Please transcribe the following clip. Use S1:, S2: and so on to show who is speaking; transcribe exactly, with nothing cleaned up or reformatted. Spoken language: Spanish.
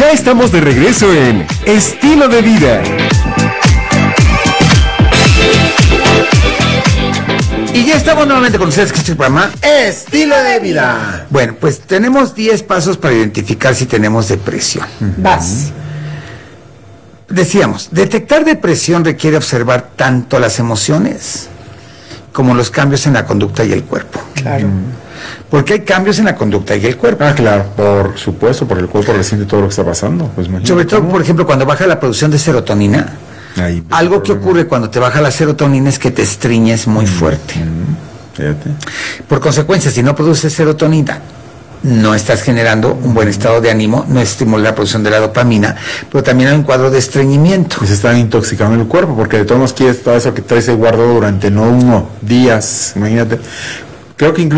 S1: Ya estamos de regreso en Estilo de Vida.
S2: Y ya estamos nuevamente con ustedes, que es el programa Estilo de Vida. Bueno, pues tenemos diez pasos para identificar si tenemos depresión.
S3: Vas.
S2: Decíamos, detectar depresión requiere observar tanto las emociones como los cambios en la conducta y el cuerpo.
S3: Claro.
S2: Porque hay cambios en la conducta y el cuerpo.
S4: Ah, claro, por supuesto, porque el cuerpo resiente todo lo que está pasando. Pues,
S2: Sobre todo, por ejemplo, cuando baja la producción de serotonina.
S4: Ahí,
S2: Algo que ocurre cuando te baja la serotonina es que te estriñes muy mm, fuerte.
S4: Mm, fíjate.
S2: Por consecuencia, si no produces serotonina, no estás generando un buen estado de ánimo, no estimula la producción de la dopamina, pero también hay un cuadro de estreñimiento.
S4: Y se está intoxicando el cuerpo, porque de todos modos quieres todo eso que traes ahí guardado durante no uno, días, imagínate. Creo que incluso